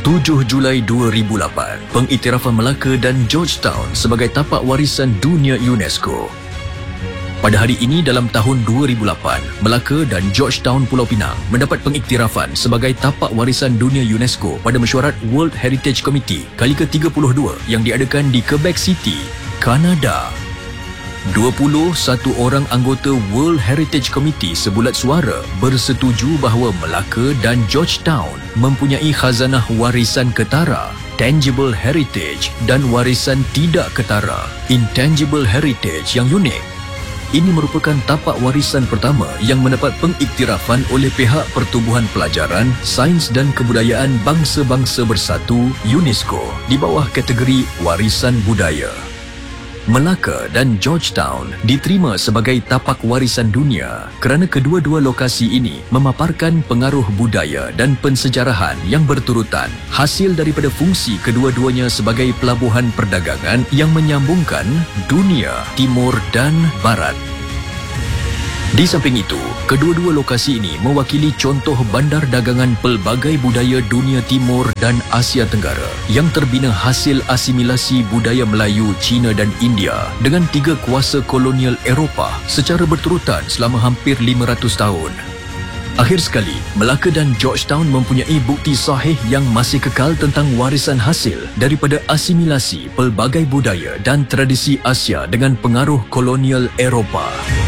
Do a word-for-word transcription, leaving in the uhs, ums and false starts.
tujuh Julai dua ribu lapan, pengiktirafan Melaka dan Georgetown sebagai tapak warisan dunia UNESCO. Pada hari ini dalam tahun dua ribu lapan, Melaka dan Georgetown Pulau Pinang mendapat pengiktirafan sebagai tapak warisan dunia UNESCO pada mesyuarat World Heritage Committee kali ke tiga puluh dua yang diadakan di Quebec City, Kanada. dua puluh satu orang anggota World Heritage Committee sebulat suara bersetuju bahawa Melaka dan Georgetown mempunyai khazanah warisan ketara, tangible heritage, dan warisan tidak ketara, intangible heritage yang unik. Ini merupakan tapak warisan pertama yang mendapat pengiktirafan oleh pihak Pertubuhan Pelajaran, Sains dan Kebudayaan Bangsa-Bangsa Bersatu UNESCO di bawah kategori warisan budaya. Melaka dan Georgetown diterima sebagai tapak warisan dunia kerana kedua-dua lokasi ini memaparkan pengaruh budaya dan pensejarahan yang berturutan hasil daripada fungsi kedua-duanya sebagai pelabuhan perdagangan yang menyambungkan dunia timur dan barat. Di samping itu, kedua-dua lokasi ini mewakili contoh bandar dagangan pelbagai budaya dunia timur dan Asia Tenggara yang terbina hasil asimilasi budaya Melayu, Cina dan India dengan tiga kuasa kolonial Eropah secara berturutan selama hampir lima ratus tahun. Akhir sekali, Melaka dan Georgetown mempunyai bukti sahih yang masih kekal tentang warisan hasil daripada asimilasi pelbagai budaya dan tradisi Asia dengan pengaruh kolonial Eropah.